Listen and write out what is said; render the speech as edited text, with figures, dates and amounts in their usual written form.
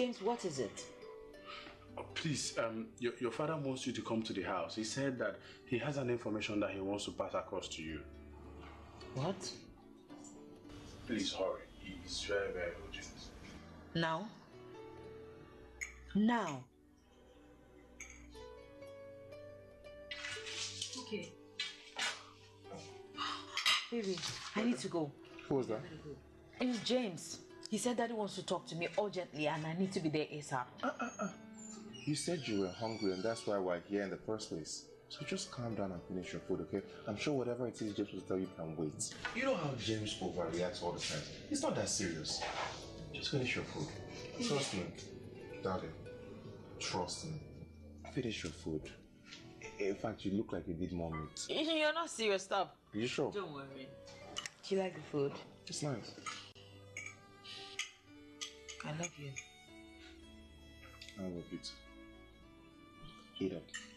James, what is it? Please, your father wants you to come to the house. He said that he has an information that he wants to pass across to you. What? Please hurry. It's very, very urgent. Now? Now? Okay. Baby, I need to go. Who was that? It's James. He said that he wants to talk to me urgently and I need to be there ASAP. You said you were hungry and that's why we're here in the first place. So just calm down and finish your food, okay? I'm sure whatever it is James will tell you can wait. You know how James overreacts all the time. It's not that serious. Just finish your food. Trust me. Darling, trust me. Finish your food. In fact, you look like you need more meat. You're not serious, stop. Are you sure? Don't worry. Do you like the food? It's nice. I love you. I love you too. Eat up.